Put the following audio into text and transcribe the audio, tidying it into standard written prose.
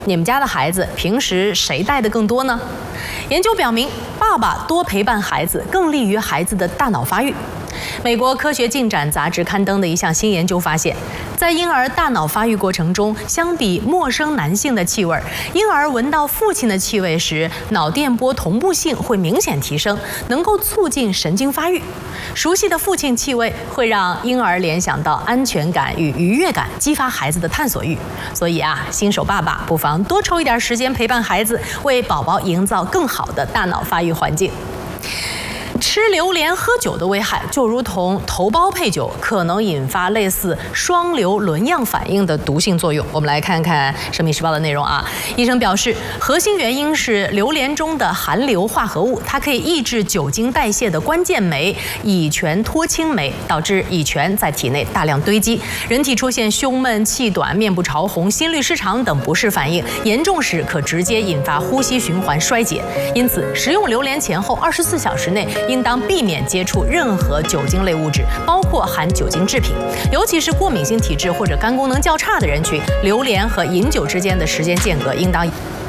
你们家的孩子平时谁带的更多呢？研究表明，爸爸多陪伴孩子更利于孩子的大脑发育。美国科学进展杂志刊登的一项新研究发现，在婴儿大脑发育过程中，相比陌生男性的气味，婴儿闻到父亲的气味时，脑电波同步性会明显提升，能够促进神经发育。熟悉的父亲气味会让婴儿联想到安全感与愉悦感，激发孩子的探索欲。所以新手爸爸不妨多抽一点时间陪伴孩子，为宝宝营造更好的大脑发育环境。吃榴莲喝酒的危害就如同头孢配酒，可能引发类似双硫仑样反应的毒性作用。我们来看看《生命时报》的内容医生表示，核心原因是榴莲中的含硫化合物，它可以抑制酒精代谢的关键酶乙醛脱氢酶，导致乙醛在体内大量堆积，人体出现胸闷、气短、面部潮红、心律失常等不适反应，严重时可直接引发呼吸循环衰竭。因此，食用榴莲前后24小时内应当避免接触任何酒精类物质，包括含酒精制品，尤其是过敏性体质或者肝功能较差的人群，榴莲和饮酒之间的时间间隔应当